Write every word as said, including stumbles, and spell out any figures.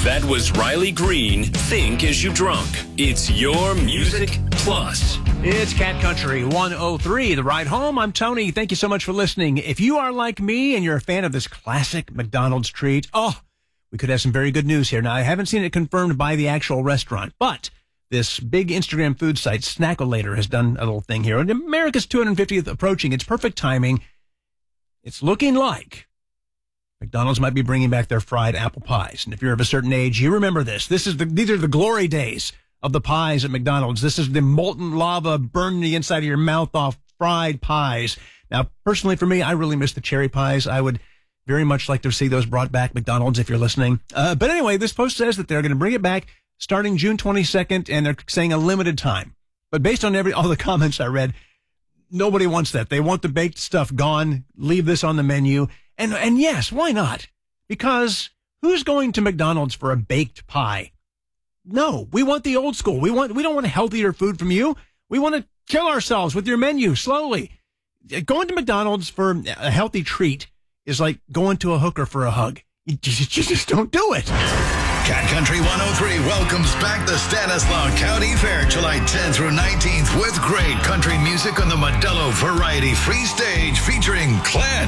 That was Riley Green, Think As You Drunk. It's your Music Plus. It's Cat Country one oh three, The Ride Home. I'm Tony. Thank you so much for listening. If you are like me and you're a fan of this classic McDonald's treat, oh, we could have some very good news here. Now, I haven't seen it confirmed by the actual restaurant, but this big Instagram food site, Snackolator, has done a little thing here. And America's two hundred fiftieth approaching. It's perfect timing. It's looking like McDonald's might be bringing back their fried apple pies. And if you're of a certain age, you remember this. This is the, these are the glory days of the pies at McDonald's. This is the molten lava, burn the inside of your mouth off fried pies. Now, personally for me, I really miss the cherry pies. I would very much like to see those brought back, McDonald's, if you're listening. Uh, but anyway, this post says that they're going to bring it back starting June twenty-second, and they're saying a limited time. But based on every all the comments I read, nobody wants that. They want the baked stuff gone. Leave this on the menu. And and yes, why not? Because who's going to McDonald's for a baked pie? No, we want the old school. We want we don't want healthier food from you. We want to kill ourselves with your menu slowly. Going to McDonald's for a healthy treat is like going to a hooker for a hug. You just, you just don't do it. Cat Country one oh three welcomes back the Stanislaus County Fair July tenth through nineteenth with great country music on the Modelo Variety Free Stage featuring Clan.